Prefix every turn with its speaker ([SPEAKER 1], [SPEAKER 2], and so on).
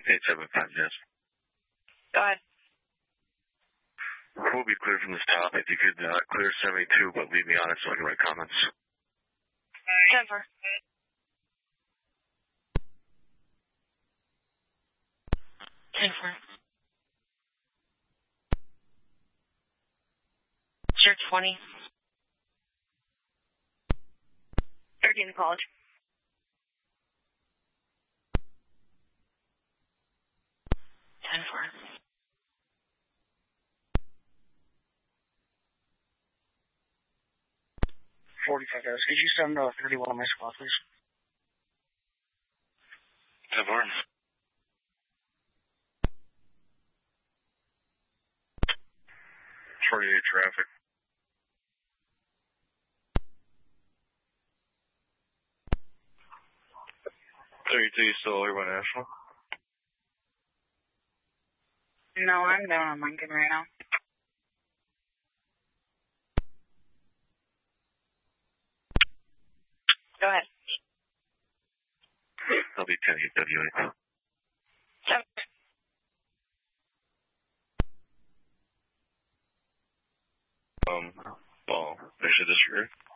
[SPEAKER 1] 875, yes.
[SPEAKER 2] Go ahead.
[SPEAKER 1] We'll be clear from this top. If you could clear 72, but leave me on it so I can write comments.
[SPEAKER 2] 10-4. Sure, 20. 13 college. 10-4. $45. Could you send 31 on my spot, please?
[SPEAKER 1] 10-4. 48 traffic. 32 still Airborne National?
[SPEAKER 2] No, I'm down on Lincoln right now. Go ahead.
[SPEAKER 1] I'll be 10-8 WA.
[SPEAKER 2] 7.
[SPEAKER 1] Well, I should disregard.